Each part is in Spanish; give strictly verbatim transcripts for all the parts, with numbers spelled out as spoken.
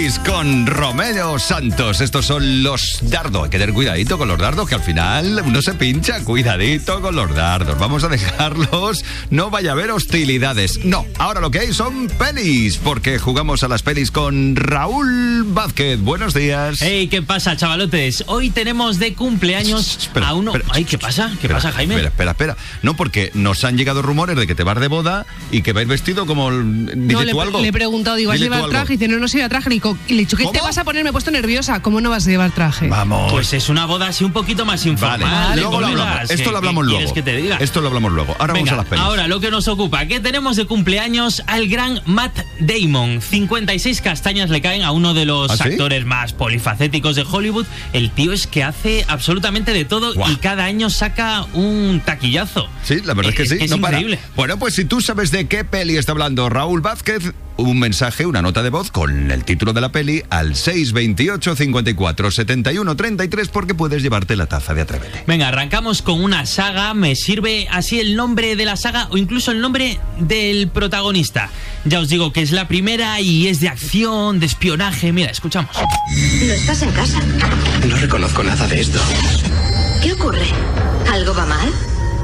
pelis con Romeo Santos. Estos son los dardos. Hay que tener cuidadito con los dardos, que al final uno se pincha. Cuidadito con los dardos. Vamos a dejarlos. No vaya a haber hostilidades. No, ahora lo que hay son pelis, porque jugamos a las pelis con Raúl Vázquez. Buenos días. Hey, ¿qué pasa, chavalotes? Hoy tenemos de cumpleaños espera, a uno... espera, Ay, ¿qué pasa? ¿Qué espera, pasa, Jaime? Espera, espera, espera. No, porque nos han llegado rumores de que te vas de boda y que vais vestido como... Dile No, tú le, algo. le he preguntado, digo, ¿vas a Dile tú llevar algo. traje? Y dice, no, no se lleva traje. Y le he dicho, ¿qué ¿Cómo? te vas a poner? Me he puesto nerviosa. ¿Cómo no vas a llevar traje? Vamos. Pues es una boda así un poquito más informal. Vale, luego lo colegas. hablamos. Esto ¿Qué- lo hablamos qué luego. quieres que te diga? Esto lo hablamos luego. Ahora Venga, vamos a las pelis. ahora lo que nos ocupa, ¿qué tenemos de cumpleaños al gran Matt Damon? cincuenta y seis castañas le caen a uno de los ¿Ah, sí? actores más polifacéticos de Hollywood. El tío es que hace absolutamente de todo. Guau. Y cada año saca un taquillazo. Sí, la verdad es que sí. Es no para. increíble. Bueno, pues si tú sabes de qué peli está hablando Raúl Vázquez, un mensaje, una nota de voz con el título de la peli al seis veintiocho, cincuenta y cuatro, setenta y uno, treinta y tres, porque puedes llevarte la taza de Atrévete. Venga, arrancamos con una saga. Me sirve así el nombre de la saga o incluso el nombre del protagonista. Ya os digo que es la primera y es de acción, de espionaje. Mira, escuchamos. ¿No estás en casa? No reconozco nada de esto. ¿Qué ocurre? ¿Algo va mal?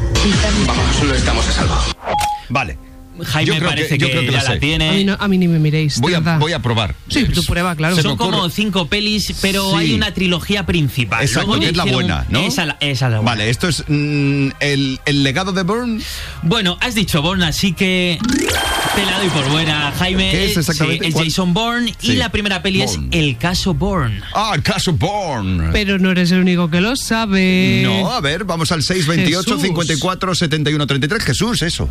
Vamos, no estamos a salvo. Vale. Jaime Yo creo parece que- que, yo creo que ya la sé. la tiene. A mí, no- a mí ni me miréis. de Voy a, verdad. voy a probar. Sí, tú prueba, claro. Se me Son como ocurre- cinco pelis, pero Sí. hay una trilogía principal. Exacto, Luego que ya es la hicieron- buena, ¿no? Esa, la- esa es la buena. Vale, esto es mm, el, el legado de Bourne. Bueno, has dicho Bourne, así que te la doy por buena, Jaime. ¿Qué es Eh, exactamente? sí, es ¿Cuál? Jason Bourne Sí. y la primera peli Bourne. es El caso Bourne. Ah, el caso Bourne. Pero no eres el único que lo sabe. No, a ver, vamos al seis veintiocho, Jesús. cincuenta y cuatro, setenta y uno, treinta y tres. Jesús, eso.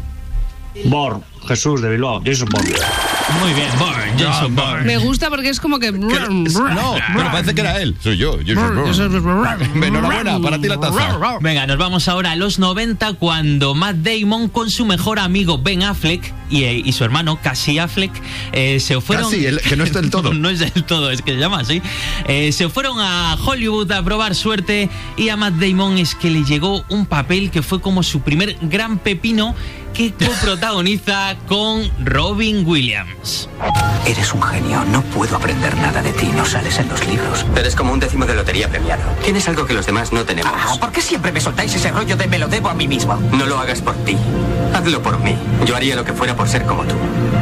Born, Jesús de Bilbao, Jason Bourne. Muy bien, Bourne, Jason Bourne. Me gusta porque es como que... Que- no, pero parece que era él. Soy yo. Jason Bourne. Enhorabuena, para ti la taza. Venga, nos vamos ahora a los noventa, cuando Matt Damon con su mejor amigo Ben Affleck y, eh, y su hermano Casey Affleck eh, se fueron... Casi, el- que no es del todo. no, no es del todo, es que se llama así. Eh, se fueron a Hollywood a probar suerte y a Matt Damon es que le llegó un papel que fue como su primer gran pepino, que coprotagoniza con Robin Williams. Eres un genio, no puedo aprender nada de ti, no sales en los libros. Eres como un décimo de lotería premiado. Tienes algo que los demás no tenemos. Ah, ¿por qué siempre me soltáis ese rollo de me lo debo a mí mismo? No lo hagas por ti. Hazlo por mí. Yo haría lo que fuera por ser como tú.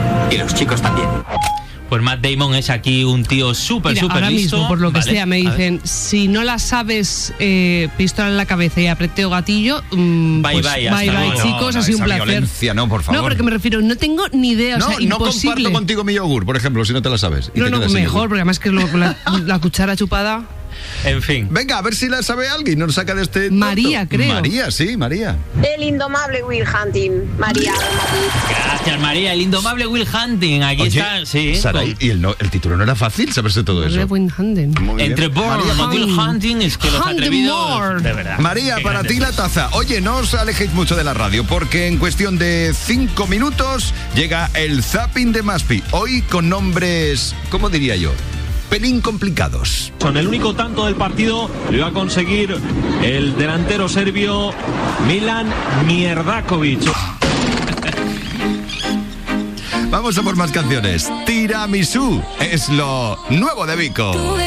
Y los chicos también. Pues Matt Damon es aquí un tío súper, Mira, súper ahora listo. mismo, por lo que Vale, sea, me a ver. dicen, si no la sabes, eh, pistola en la cabeza y apreteo gatillo, mm, Bye, pues bye, hasta bye, bye, luego. chicos, No, ha sido esa un placer. violencia, no, por favor. No, porque me refiero, no tengo ni idea, o No, sea, no imposible. comparto contigo mi yogur, por ejemplo, si no te la sabes. Y No, te no, quedas sin mejor, yogur. porque además que lo- la, la cuchara chupada... En fin. Venga, a ver si la sabe alguien. Nos saca de este. María, tonto. creo. María, sí, María. El indomable Will Hunting, María de Madrid. Gracias, María. El indomable Will Hunting. Aquí Oye, está, sí. Saray, con- y el, no- el título no era fácil saberse todo María eso. Winhanden. Muy bien. Entre Bourne María, y Will Hunt- Hunting, es que los Hunt atrevidos. more. De verdad. María, Qué para grande. ti la taza. Oye, no os alejéis mucho de la radio, porque en cuestión de cinco minutos llega el Zapping de Maspi. Hoy con nombres, ¿cómo diría yo? Pelín complicados. Son el único tanto del partido lo iba a conseguir el delantero serbio Milan Mierdakovic. Vamos a por más canciones. Tiramisú es lo nuevo de Vico.